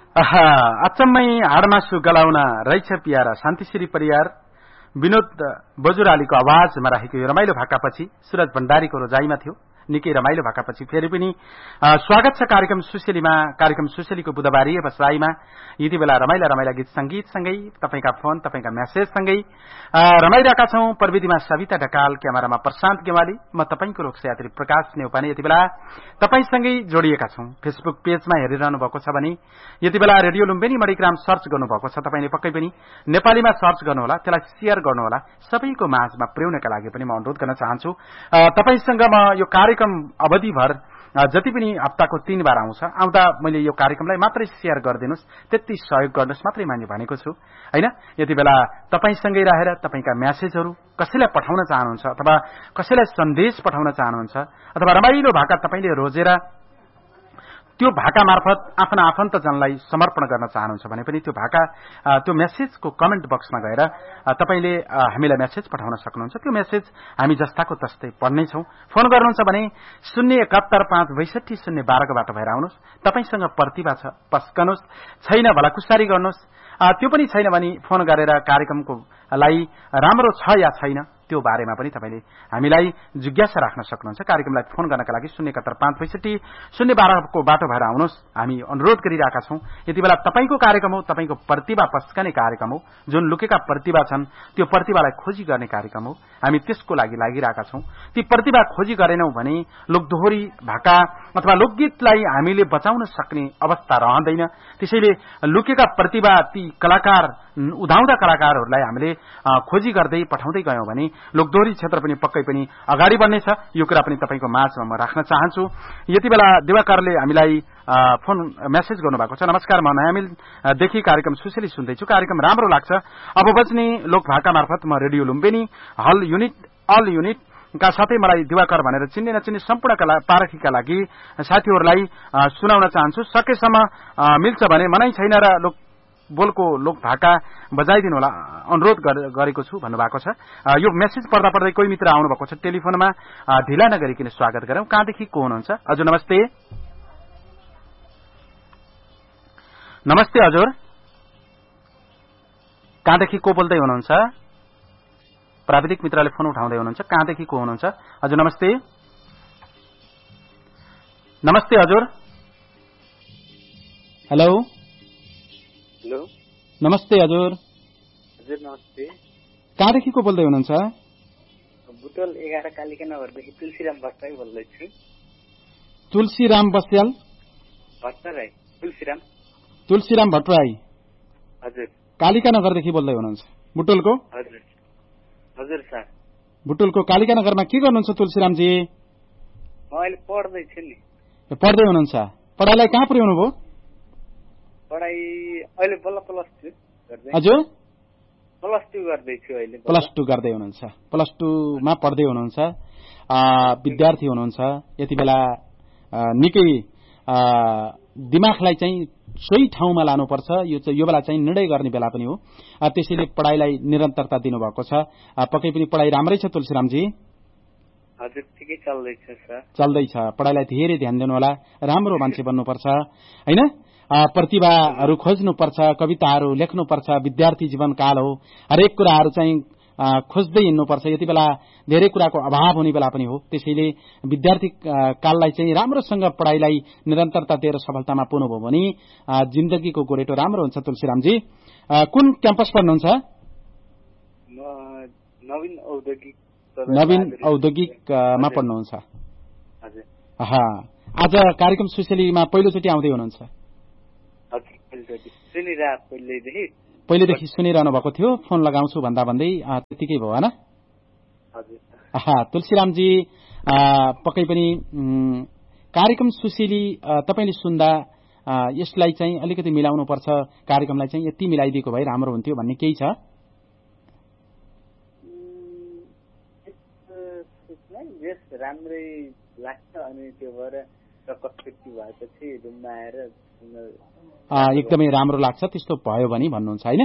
अचम्मै हाडमासु गलाउन रहेछ पियारा शान्तिश्री परियार विनोद बजुरालीको आवाजमा राखेको यो रमाइलो भाकापछि सूरज भण्डारीको रोजाइमा थियो। निकै रमाइलो भाकापछि फेरि पनि स्वागत छ कार्यक्रम सुशेलीको बुधबारी बसाइमा। यति बेला रमाइला रमाइला गीत संगीतसँगै तपाईका फोन तपाईका मेसेजसँगै रमाइरहेका छौं। प्रविधिमा सविता ढकाल, क्यामेरामा प्रशान्त गेवाली, म तपाईको लोकयात्री प्रकाश नेउपाने यति बेला तपाईसँगै जोडिएका छौं। फेसबुक पेजमा हेरिरहनु भएको छ भने यति बेला रेडियो लुम्बिनी मणिग्राम सर्च गर्नुभएको छ। तपाईले पक्कै पनि नेपालीमा सर्च गर्नुहोला, त्यसलाई शेयर गर्नुहोला। सबैको माझमा पुर्याउनका लागि पनि म अनुरोध गर्न चाहन्छु। तपाईसँग म यो कार्यक्रम अवधिभर जति पनि हप्ताको 3 बार आउँदा मैले यो कार्यक्रमलाई मात्रै शेयर गरिदिनुस्, त्यति सहयोग गर्नुस् मात्रै मैले भनेको छु हैन। यति बेला तपाईसँगै रहेर तपाईका मेसेजहरू कसैलाई पठाउन चाहनुहुन्छ अथवा कसैलाई सन्देश पठाउन चाहनुहुन्छ अथवा रमाइलो भाका तपाईले रोजेर त्यो भाका मार्फत आफ्ना आफन्तजनलाई समर्पण गर्न चाहनुहुन्छ भने पनि त्यो भाका त्यो मेसेजको कमेन्ट बक्समा गएर तपाईले हामीलाई मेसेज पठाउन सक्नुहुन्छ। त्यो मेसेज हामी जस्ताको तस्तै पढ्ने छौं। फोन गर्नुहुन्छ भने 071562012 बाट भएर आउनुस्। तपाईसँग प्रतिभा छ पस्कनुस्, छैन भलाकुसारी गर्नुस्। त्यो पनि छैन भने फोन गरेर कार्यक्रमको लागि राम्रो छ या छैन त्यो बारेमा पनि तपाईले हामीलाई जिज्ञासा राख्न सक्नुहुन्छ। कार्यक्रमलाई फोन गर्नका लागि 071562012 को बाटो भएर आउनुस्। हामी अनुरोध गरिरहेका छौं। यति बेला तपाईको कार्यक्रम हो, तपाईको प्रतिभा पस्कने कार्यक्रम हो। जुन लुकेका प्रतिभा छन् त्यो प्रतिभालाई खोजी गर्ने कार्यक्रम हो। हामी त्यसको लागि लागिरहेका छौं। ती प्रतिभा खोजी गरेनौं भने लोकदोहोरी भाका अथवा लोकगीतलाई हामीले बचाउन सक्ने अवस्था रहँदैन। त्यसैले लुकेका प्रतिभा ती कलाकार उदाउँदा कलाकारहरूलाई हामीले खोजी गर्दै पठाउँदै गयौं भने लोकदोहोरी क्षेत्र पनि पक्कै पनि अगाडि बढ्नेछ। यो कुरा पनि तपाईको माझमा म राख्न चाहन्छु। यति बेला दिवाकरले हामीलाई फोन मेसेज गर्नुभएको छ। नमस्कार, म नयाँ देखि कार्यक्रम सुशेली सुन्दैछु। कार्यक्रम राम्रो लाग्छ। अब बज्ने लोक भाका मार्फत म रेडियो लुम्बिनी अल युनिट का साथै मलाई दिवाकर भनेर चिन्ने नचिन्ने सम्पूर्ण पारखीका लागि साथीहरूलाई सुनाउन चाहन्छु। सकेसम्म मिल्छ भने मनाइ छैन र बोलको लोक भाका बजाइदिनु होला अनुरोध गरेको छु भन्नुभएको छ। यो मेसेज पढ्दा पढ्दै कोही मित्र आउनु भएको छ टेलिफोनमा। ढिला नगरिकन स्वागत गरौं। कहाँदेखि को हुनुहुन्छ? हजुर नमस्ते। नमस्ते हजुर, कहाँदेखि को बोल्दै हुनुहुन्छ? प्राविधिक मित्रले फोन उठाउँदै हुनुहुन्छ। कहाँदेखि को हुनुहुन्छ? हजुर नमस्ते। नमस्ते हजुर। हेलो हेलो, नमस्ते हजुर। हजुर नमस्ते। कहाँदेखि को बोल्दै हुनुहुन्छ? बुटोल 11 कालिका नगरदेखि तुलसीराम भट्टराई बोल्दैछु। तुलसीराम बस्याल भट्टराई? तुलसीराम भट्टराई हजुर। कालिका नगरदेखि बोल्दै हुनुहुन्छ? बुटोलको? हजुर हजुर सर। बुटोलको कालिका नगरमा के गर्नुहुन्छ तुलसीरामजी? म अहिले पढ्दैछु नि। पढ्दै हुनुहुन्छ? पढाइलाई कहाँ पुर्याउनु भयो? पढाइ अहिले बल्ल +2 गर्दै। हजुर +2 गर्दैछु अहिले। +2 गर्दै हुनुहुन्छ? +2 मा पढ्दै हुनुहुन्छ, विद्यार्थी हुनुहुन्छ। यति बेला निकै दिमागलाई चाहिँ सही ठाउँमा लानुपर्छ। यो बेला चाहिँ निर्णय गर्ने बेला पनि हो। त्यसैले पढाइलाई निरन्तरता दिनुभएको छ। पक्कै पनि पढाइ राम्रै छ तुलसीरामजी? हजुर ठिकै चल्दैछ सर। चल्दैछ। पढाइलाई धेरै ध्यान दिनु होला। राम्रो मान्छे बन्नुपर्छ हैन? प्रतिभाहरू खोज्नुपर्छ, कविताहरू लेख्नुपर्छ। विद्यार्थी जीवनकाल हो, हरेक कुराहरू चाहिँ खोज्दै हिँड्नुपर्छ। यति बेला धेरै कुराको अभाव हुने बेला पनि हो। त्यसैले विद्यार्थी काललाई चाहिँ राम्रोसँग पढाइलाई निरन्तरता दिएर सफलतामा पुग्नुभयो भने जिन्दगीको गोरेटो राम्रो हुन्छ। तुलसीरामजी कुन क्याम्पस पढ्नुहुन्छ? नवीन औद्योगिकमा पढ्नुहुन्छ? हजुर। आज कार्यक्रम सुशेलीमा पहिलोचोटि आउँदै हुनुहुन्छ? पहिलेदेखि सुनिरहनु भएको थियो। फोन लगाउँछु भन्दा भन्दै त्यतिकै भयो होइन? तुलसीरामजी पक्कै पनि कार्यक्रम सुशेली तपाईले सुन्दा यसलाई चाहिँ अलिकति मिलाउनु पर्छ, कार्यक्रमलाई चाहिँ यति मिलाइदिएको भए राम्रो हुन्थ्यो भन्ने केही छ? राम्रै लाग्छ अनि त्यो भएर भएपछि रुममा आएर एकदमै राम्रो लाग्छ। त्यस्तो भयो भने भन्नुहुन्छ हैन?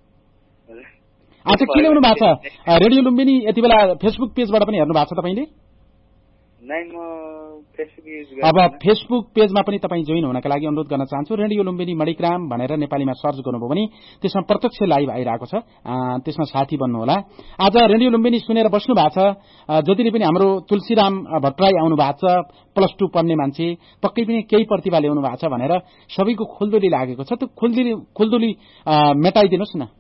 आज के ल्याउनु भएको छ? रेडियो लुम्बिनी यति बेला फेसबुक पेजबाट पनि हेर्नु भएको छ तपाईले? नै, म फेसबुक युज अब फेसबुक पेजमा पनि तपाईँ जोइन हुनका लागि अनुरोध गर्न चाहन्छु। रेडियो लुम्बिनी मणिग्राम भनेर नेपालीमा सर्च गर्नुभयो भने त्यसमा प्रत्यक्ष लाइभ आइरहेको छ, त्यसमा साथी बन्नुहोला। आज रेडियो लुम्बिनी सुनेर बस्नु भएको छ जतिले पनि हाम्रो तुलसीराम भट्टराई आउनु भएको छ, +2 पढ्ने मान्छे, पक्कै पनि केही प्रतिभा ल्याउनु भएको छ भनेर सबैको खुल्दुली लागेको छ। त्यो खुल्दुली मेटाइदिनुहोस् न।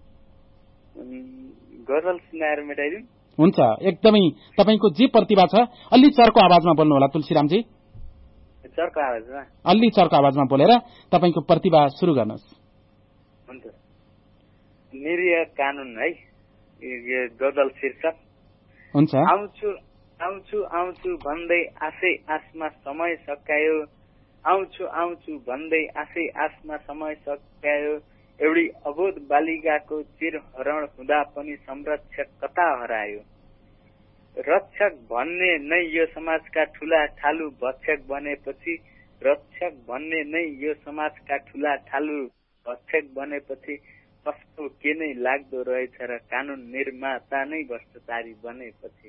गजल सुनाएर मेटाइदिउँ? हुन्छ, एकदमै तपाईको जे प्रतिभा छ अलि चर्को आवाजमा बोल्नु होला तुलसीरामजी। चर्को आवाजमा? अलि चर्को आवाजमा बोलेर तपाईको प्रतिभा सुरु गर्नुहोस्। हुन्छ। निरीह कानून है, यो गजल शीर्षक। हुन्छ। आउँछु आउँछु आउँछु भन्दै आशै आसमा समय सकायो, आउँछु आउँछु भन्दै आशै आसमा समय सकायो, एउटी अबोध बालिकाको चिरहरण हुँदा पनि संरक्षक कता हरायो। रक्षक भन्ने नै यो समाजका ठूला ठालु भक्षक बनेपछि, रक्षक भन्ने नै यो समाजका ठूला ठालु भक्षक बनेपछि कसको के नै लाग्दो रहेछ र कानून निर्माता नै भ्रष्टाचारी बनेपछि।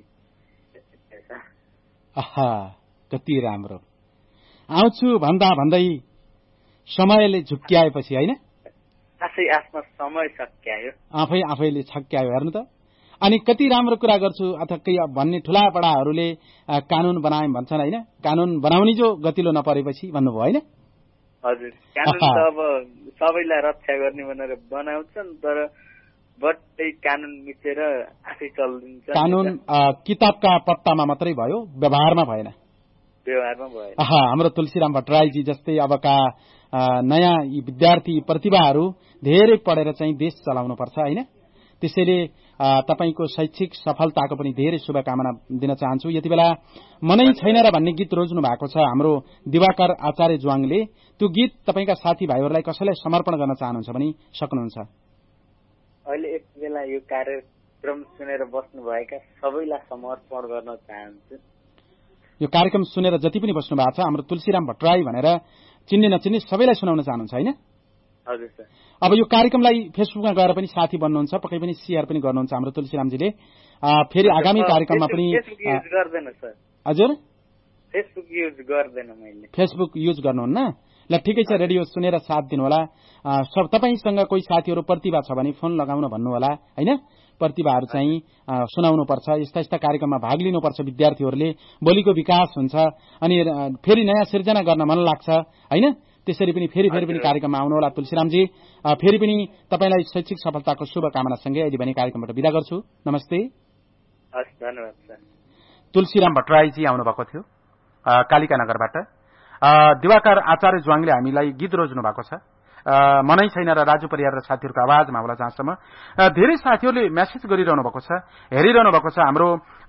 आहा, कति राम्रो। आउँछु भन्दा भन्दै समयले झुक्क्याएपछि हैन, आफै आफमा समय सक्यायो, आफैले छक्क्यायो। हेर्नु त, अनि कति राम्रो कुरा गर्छु अथवा भन्ने ठूला बडाहरूले कानून बनाए भन्छन् हैन, कानून बनाउने जो गतिलो नपरेपछि भन्नुभयो हैन। हजुर, कानून त अब सबैलाई रक्षा गर्ने भनेर बनाउँछन्, तर बट्टै कानून मिचेर आफै चल्दिन्छ। कानून किताबका पत्तामा मात्रै भयो, व्यवहारमा भएन। व्यवहारमा भएन। हाम्रो तुलसीराम भट्टराईजी जस्तै अबका नयाँ यी विद्यार्थी प्रतिभाहरू धेरै पढेर चाहिँ देश चलाउनु पर्छ हैन। त्यसैले तपाईको शैक्षिक सफलताको पनि धेरै शुभकामना दिन चाहन्छु। यति बेला मनै छैन र भन्ने गीत रोज्नु भएको छ हाम्रो दिवाकर आचार्य ज्वाङले। त्यो गीत तपाईका साथीभाइहरूलाई कसैलाई समर्पण गर्न चाहनुहुन्छ भने सक्नुहुन्छ। अहिले एक बेला यो कार्यक्रम सुनेर बस्नुभएका सबैलाई समर्पण गर्न चाहन्छु। यो कार्यक्रम सुनेर जति पनि बस्नु भएको छ हाम्रो तुलसीराम भट्टराई भनेर चिन्ने नचिन्ने सबैलाई सुनाउन चाहनुहुन्छ हैन? हजुर सर। अब यो कार्यक्रमलाई फेसबुकमा गएर पनि साथी बन्नुहुन्छ, पक्कै पनि शेयर पनि गर्नुहुन्छ हाम्रो तुलसीरामजीले। फेरि आगामी कार्यक्रममा पनि फेसबुक युज गर्दैन सर। हजुर, फेसबुक युज गर्दैन मैले। फेसबुक युज गर्नुहुन्न? ल ठिकै छ, रेडियो सुनेर साथ दिनु होला। सब तपाईसँग कोही साथीहरू प्रतिभा छ भने फोन लगाउन भन्नु होला हैन। प्रतिभाहरू चाहिँ सुनाउनु पर्छ, यस्ता यस्ता कार्यक्रममा भाग लिनुपर्छ विद्यार्थीहरूले, भोलिको विकास हुन्छ अनि फेरि नयाँ सिर्जना गर्न मन लाग्छ हैन। त्यसरी पनि फेरि पनि कार्यक्रममा आउनु होला तुलसीरामजी। फेरि पनि तपाईलाई शैक्षिक सफलताको शुभकामना सँगै अहिले भने कार्यक्रमबाट बिदा गर्छु। नमस्ते। हस्, धन्यवाद सर। तुलसीराम भट्टराईजी आउनु भएको थियो कालिका नगरबाट। दिवाकर आचार्य ज्वाङले हामीलाई गीत रोज्नु भएको छ, मनै छैन र राजु परियार र साथीहरूको आवाजमा होला। जहाँसम्म धेरै साथीहरूले मेसेज गरिरहनु भएको छ, हेरिरहनु भएको छ। हाम्रो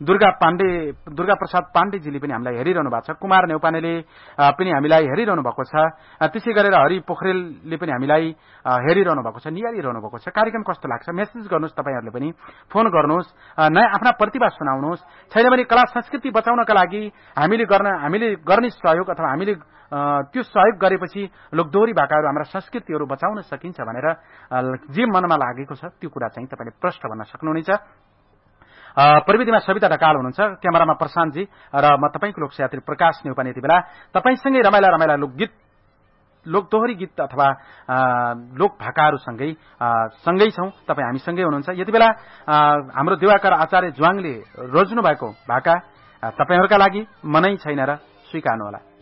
दुर्गा प्रसाद पाण्डेजीले पनि हामीलाई हेरिरहनु भएको छ, कुमार नेउपानेले पनि हामीलाई हेरिरहनु भएको छ, त्यसै गरेर हरि पोखरेलले पनि हामीलाई हेरिरहनु भएको छ, निहालिरहनु भएको छ। कार्यक्रम कस्तो लाग्छ मेसेज गर्नुहोस्, तपाईहरूले पनि फोन गर्नुहोस्, नयाँ आफ्ना प्रतिभा सुनाउनुहोस्। छैन भने कला संस्कृति बचाउनका लागि हामीले गर्ने सहयोग अथवा हामीले त्यो सहयोग गरेपछि लोकदोहोरी भाकाहरू हाम्रा संस्कृतिहरू बचाउन सकिन्छ भनेर जे मनमा लागेको छ त्यो कुरा चाहिँ तपाईँले प्रश्न भन्न सक्नुहुनेछ। प्रविधिमा सविता ढकाल हुनुहुन्छ, क्यामेरामा प्रशान्तजी र म तपाईँको लोकसाथी प्रकाश नेउपाने। यति बेला तपाईँसँगै रमाइला लोकदोहोरी गीत अथवा लोक भाकाहरूसँगै छौं। तपाईँ हामीसँगै हुनुहुन्छ। यति बेला हाम्रो दिवाकर आचार्य ज्वाङले रोज्नु भएको भाका तपाईँहरूका लागि मनै छैन र स्वीकार्नुहोला।